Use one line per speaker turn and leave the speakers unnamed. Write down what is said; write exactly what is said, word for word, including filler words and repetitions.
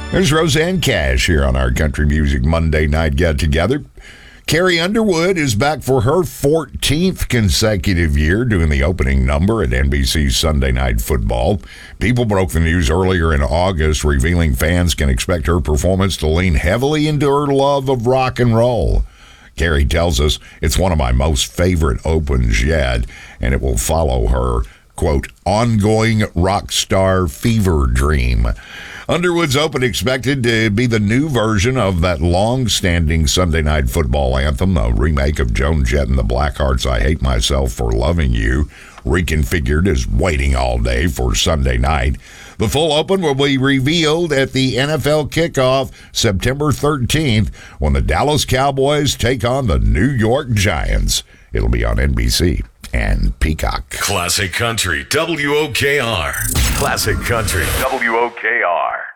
There's Roseanne Cash here on our Country Music Monday Night Get-Together. Carrie Underwood is back for her fourteenth consecutive year doing the opening number at N B C's Sunday Night Football. People broke the news earlier in August, revealing fans can expect her performance to lean heavily into her love of rock and roll. Carrie tells us, "It's one of my most favorite opens yet, and it will follow her, quote, ongoing rock star fever dream." Underwood's Open expected to be the new version of that long-standing Sunday Night Football anthem, a remake of Joan Jett and the Blackhearts' I Hate Myself for Loving You, reconfigured as Waiting All Day for Sunday night. The full Open will be revealed at the N F L kickoff September thirteenth when the Dallas Cowboys take on the New York Giants. It'll be on N B C and Peacock.
Classic Country, W O K R. Classic Country, W O K R.